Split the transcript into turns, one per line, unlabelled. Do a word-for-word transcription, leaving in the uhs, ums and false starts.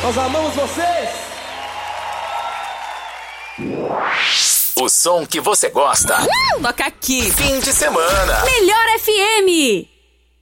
Nós amamos vocês!
O som que você gosta.
Uh, toca aqui.
Fim de semana.
Melhor F M.